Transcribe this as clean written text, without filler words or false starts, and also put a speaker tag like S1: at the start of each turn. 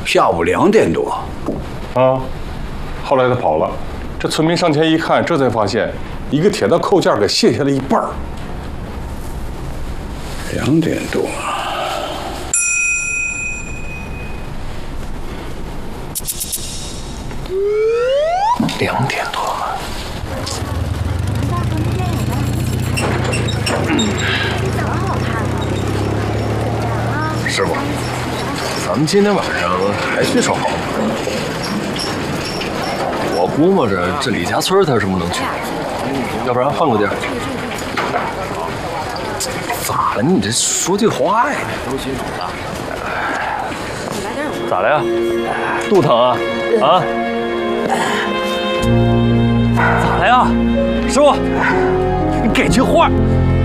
S1: 下午2点多。
S2: 啊，后来他跑了，这村民上前一看，这才发现一个铁的扣件给卸下了一半。
S1: 2点多。
S3: 2点多嘛。师傅，咱们今天晚上还去烧烤吗？我估摸着这李家村他是不能去，要不然换个地儿。咋了？你这说句话呀？咋了呀？肚疼啊？啊？咋了呀？师傅，你给句话。